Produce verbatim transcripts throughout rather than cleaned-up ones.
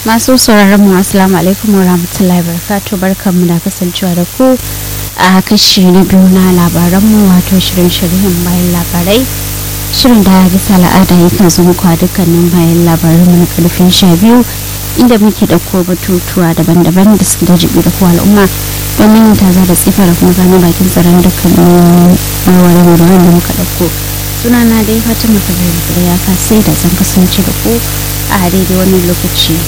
Masu sauraron mu assalamu alaikum wa rahmatullahi wa barakatuh, barkanmu da kasancewa da ku a kashi na biyu na labaran mu wato shirin shirin bayan labarai, shirin da bisa al'ada yakan zo muku a dukkanin bayan labaran mu na karfin sha biyu inda muke dauko batutuwa daban-daban da suke da jibi da kowa al'umma domin ta za da tsifa da kuma gano bakin tsaron dukkanin warware da wanda muka dauko. Sunana dai Fatima Kabiru da ya kasai da zan kasance da ku a daidai wannan lokaci.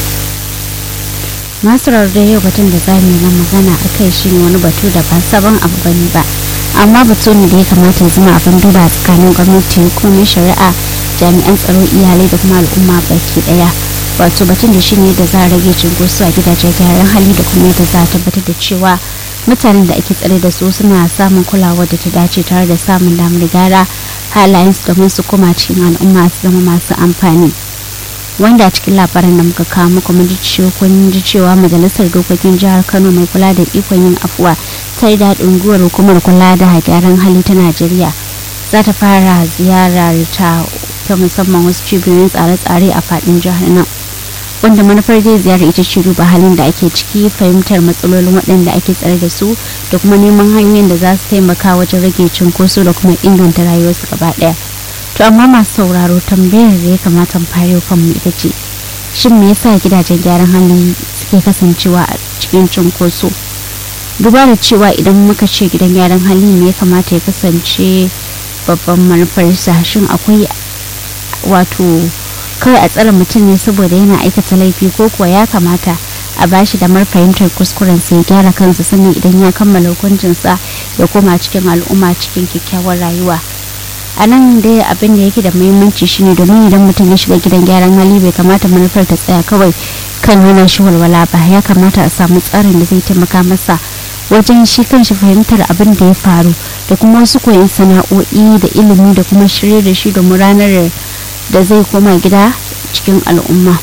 Masu da yau batun da za mu yi magana a kai shi ne wani batu da ba sabon abu bane ba, amma batu ne da ya kamata ya zama abin duba tsakanin gwamnati, hukumomin shari'a, jami'an tsaro, iyalai da kuma al'umma baki daya. Wato batun da shi ne da za a rage cunkoso a gidajen gyaran hali da kuma yadda za a tabbatar da cewa mutanen da ake tsare da su suna samun kulawa da ta dace tare da samun damar gyara halayensu domin su koma cikin al'umma su zama masu amfani. Wanda a cikin labaran da muka kawo muku mun ji cewa majalisar dokokin jihar Kano mai kula da ikon yin afuwa ta yi daɗin guwar hukumar kula da gyaran hali ta Najeriya za ta fara ziyarar ta ta musamman wasu cibiyoyin tsare-tsare a faɗin jihar nan, wanda manufar zai ziyara ita ce duba halin da ake ciki, fahimtar matsalolin waɗanda ake tsare da su da kuma neman hanyoyin da za su taimaka wajen rage cunkoso da kuma inganta rayuwarsu gaba ɗaya. To amma masu sauraro, tambayar da ya kamata mu fara kanmu ita ce, shin me yasa gidajen gyaran hali suke kasancewa a cikin cunkoso? Duba da cewa idan muka ce gidan gyaran hali ne ya kamata ya kasance babban manufarsa, shin akwai wato kawai a tsare mutum ne saboda yana aikata laifi, ko kuwa ya kamata a bashi damar fahimtar kuskuren sai ya gyara kansa sannan idan ya kammala hukuncinsa ya koma cikin al'umma cikin kyakkyawar rayuwa? A nan dai abin da yake da muhimmanci shine domin idan mutum ya shiga gidan gyaran hali bai kamata manufar ta tsaya kawai kan hana shi walwala ba, ya kamata a samu tsarin da zai taimaka masa wajen shi kanshi fahimtar abin da ya faru da kuma wasu koyon sana'o'i da ilimi da kuma shirye da shi domin ranar da zai koma gida cikin al'umma.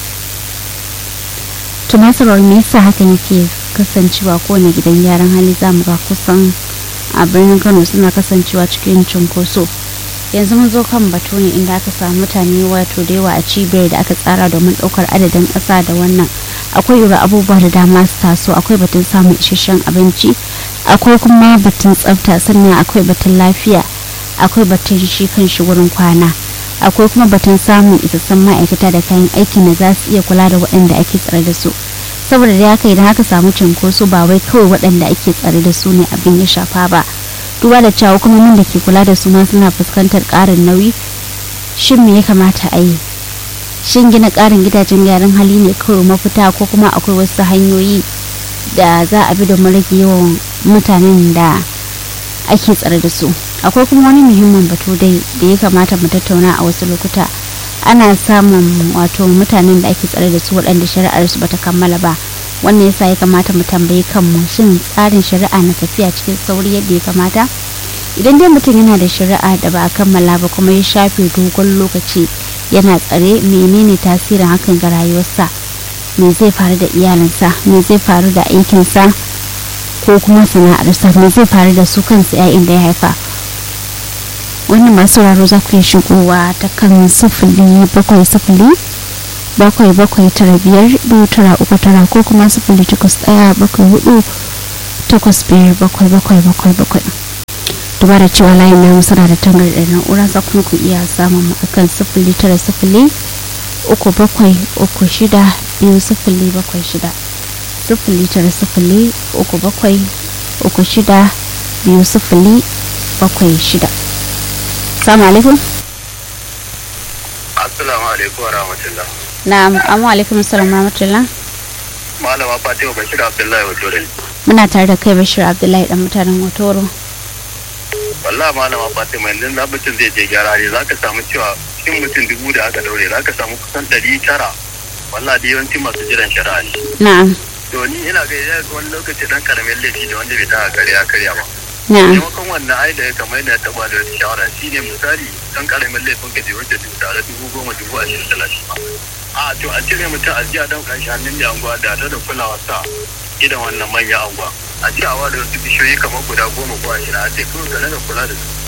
Tumasarar me yasa hakan yake kasancewa kowane gidan gyaran hali zamu ga kusan a birnin Kano suna kasancewa cikin cunkoso? Yanzu mun zo kan batu ne inda aka samu mutane wato da yawa a cibiyar da aka tsara domin ɗaukar adadin ƙasa da wannan akwai yura abubuwa da dama su taso. Akwai batun samun isasshen abinci, akwai kuma batun tsafta, sannan akwai batun lafiya, akwai batun shi kan shi wurin kwana, akwai kuma batun samun isassun ma'aikata da kayan aikin da za su iya kula da waɗanda ake tsare da su. Saboda da haka idan aka samu cunkoso ba wai kawai waɗanda ake tsare da su ne abin ya shafa ba, duba da cewa hukumomin da ke kula da su ma suna fuskantar ƙarin nauyi. Shin me ya kamata a yi? Shin gina ƙarin gidajen gyaran hali ne kawai mafita, ko kuma akwai wasu hanyoyi da za a bi domin rage yawan mutanen da ake tsare da su? Akwai kuma wani muhimmin batu dai da ya kamata mu tattauna a wasu lokuta. Ana samun wato mutanen da ake tsare da su waɗanda shari'ar su bata kammala ba. Wannan yasa ya kamata mu tambayi kanmu, shin tsarin shari'a na tafiya cikin sauri yadda ya kamata? Idan dai mutum yana da shari'a da ba a kammala ba kuma ya shafe dogon lokaci yana tsare, menene tasirin hakan ga rayuwarsa? Me zai faru da iyalinsa? Me zai faru da aikinsa ko kuma sana'arsa? Me zai faru da su kansu 'ya'yan da ya haifa? Wannan masu sauraro za ku yi shigowa ta kan sifili bakwai sifili bakwai bakwai tara biyar biyu tara uku tara ko kuma sifili takwas ɗaya bakwai hudu takwas biyar bakwai bakwai bakwai bakwai. Duba da cewa layin na musana da tangarɗar na'ura, za kuma ku iya samun mu akan sifili tara sifili uku bakwai uku shida biyu sifili bakwai shida, sifili tara sifili uku bakwai uku shida biyu sifili bakwai shida. Assalamu alaikum. Assalamu alaikum wa rahmatullah. Na'am, amma alaikum assalam wa rahmatullah. Malama Fatima Bashir Abdullahi Hotoro. Muna tare da kai Bashir Abdullahi dan mutanen Hotoro. Wallahi malama Fatima, idan na mutum zai je gyara ne zaka samu cewa cikin mutum dubu da aka daure zaka samu kusan ɗari tara. Wallahi da yawanci masu jiran shari'a ne. Na'am. To ni ina ga ya wani lokaci dan karamin laifi da wanda bai ta karya karya ba. Na'am. Yawan wannan ai da kamar da ta ba da shawara shine misali dan karamin laifin ka je wanda dubu tare dubu goma dubu ashirin talatin ba. A to a cire mutum a jiya don kashi hannun da anguwa da da kulawa sa gidan wannan manyan anguwa. A jiya wa da wasu bishiyoyi kamar guda goma ko ashirin a ce kawai ka da kula da su.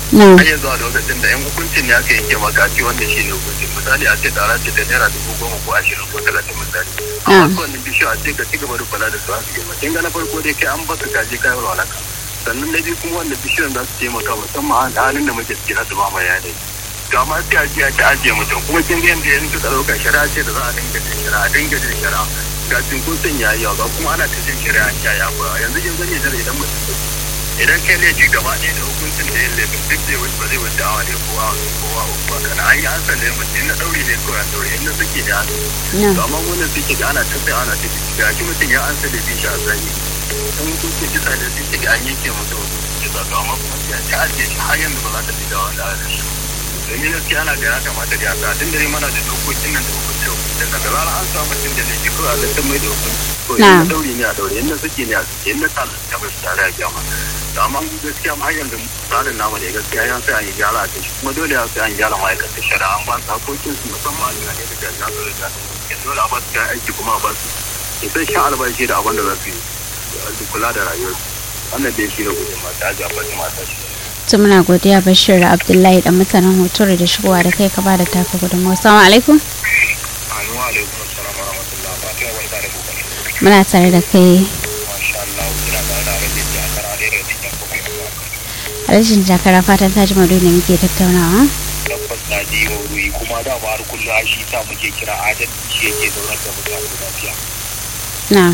na har yanzu a lokacin da yan hukuncin ne aka yanke maka a ce wannan shi ne hukuncin misali a ce tara ce da naira dubu goma ko ashirin ko talatin misali amma su wannan bishiyu a ce ka ci gaba da kula da su a su girma kin ga na farko dai kai an baka kaje kayan walaka sannan na biyu kuma wanda bishiyar za su taimaka musamman a halin da muke ciki na dumama yanayi to amma sai a ce a ci ajiye mutum kuma kin ga yadda yanzu ka ɗauka shari'a ce da za a dinga jin shari'a a dinga jin shari'a ga cinkoson ya yi yawa kuma ana ta jin shari'a ya yi yawa yanzu kin gani da idan mutum idan kai laifi gaba ɗaya da hukuncin da yin laifin duk zai wuce ba zai wuce awa ne ko awa ko awa ko kana an yi hasan ne mutum na ɗauri ne ko an ɗauri inda suke da hannu to amma wannan suke da ana ta sai ana ta ga shi mutum ya ansa da bishi a sani in hukuncin kisa da suke da an yanke mutum hukuncin kisa to amma kuma ya ta ajiye shi har yanzu ba za ta fi da wanda a shi domin gaskiya ana ga ya kamata da yasa tun da ne mana da dokokin nan da hukuncin hukuncin daga zarar an samu mutum da laifi ko a lantar mai da hukunci ko inda ɗauri ne a ɗauri inda suke ne a suke inda ta ta bai tare a gyama amma gaskiya ma yanzu tsarin namu da gaskiya ya sai an yi gyara a kai kuma dole ya sai an gyara ma'aikatan shari'a an ba su hakokin su musamman a gane da jami'an tsaro da jami'an dole a ba su kayan aiki kuma a ba su isasshen albashi da abin da za su yi kula da rayuwarsu wannan dai shi ne gudun masu aji a bakin mata shi. to muna godiya Bashir Abdullahi da mutanen Hotoro da shigowa da kai ka ba da taka gudunmawa. Assalamu alaikum. Wa alaikum assalam wa rahmatullah. Fatima barka da kokari. Muna tare da kai. Masha Allah kina tare da Alhaji Jakara da cikin kokari. Alhaji Jakara fatan ta ji maudu'in da muke tattaunawa. Tabbas na ji maudu'i kuma da ba har kullum shi sa muke kira adalci shi yake zaunar da mutane lafiya. Na.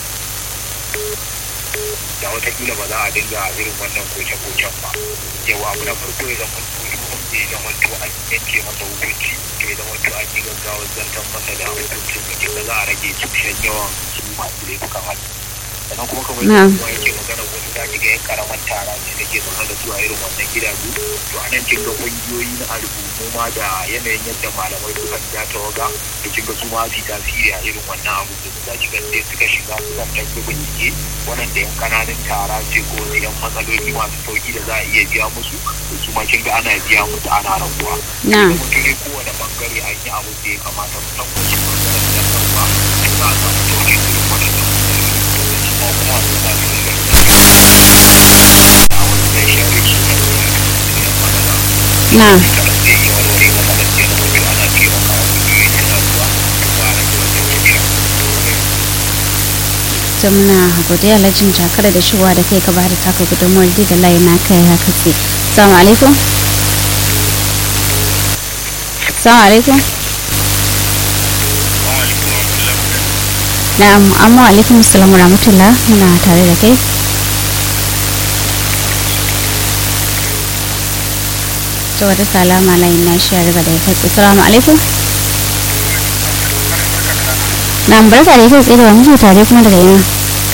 da watakila ba za a dinga irin wannan koke-koken ba yawa abu na farko ya zama to ya zama to an yanke masa hukunci ya zama to an yi gaggawar zartar masa da hukuncin da ke za a rage tushen yawan su masu laifukan hannu sannan kuma kamar yadda kuma yake magana wani za ki ga yan karamar tara ne da ke zaune da su a irin wannan gidaje to a nan kin ga ƙungiyoyi na al'ummu ma da yanayin yadda malamai sukan ja tawaga da kin ga su ma su tasiri a irin wannan abu da za ki ga sai suka shiga sukan tafi bincike waɗanda yan ƙananan tara ce ko wasu yan matsaloli masu sauki da za a iya biya musu da su ma kin ga ana biya musu ana rabuwa. Na. Da mutum ne kowane bangare an yi abu da ya kamata mu tabbatar bangaren da rabuwa da za a samu sauƙin irin waɗannan matsaloli ko kuma su za su yi a wani zai share shi da ya matsala. Na. Kada sai yi warware matsalar ce da mutum ana taimaka wa kungiyoyi suna zuwa da ba a rage wata wuce. ta muna godiya Alhaji Jakara da shigowa da kai ka ba da taka gudunmuwar da layi na kai ya katse. Assalamu alaikum. Assalamu alaikum. Na'am, amma alaikum assalam wa rahmatullah muna tare da kai. To wata salama layin na shi ya riga da ya katse. Assalamu alaikum. Na'am, barka da kai tsaye da wani tare kuma daga yana.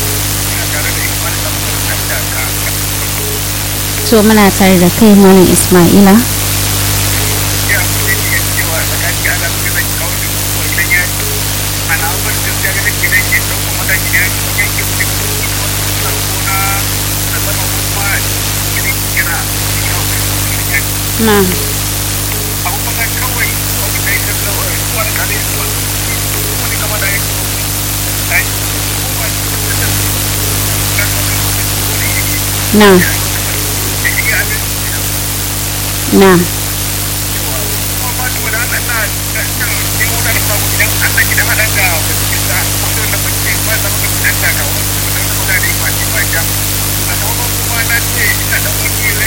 To muna tare da kai Malam Ismaila. Na. Na. Na.